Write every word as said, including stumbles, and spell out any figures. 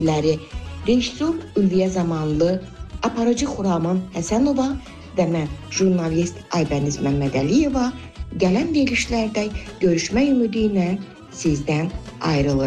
Rejissor Ülviyə Zamanlı, aparıcı Xuraman Həsənova və mən jurnalist Aybəniz Məmmədəliyeva gələn verilişlərdə görüşmək ümidi ilə sizdən ayrılırıq.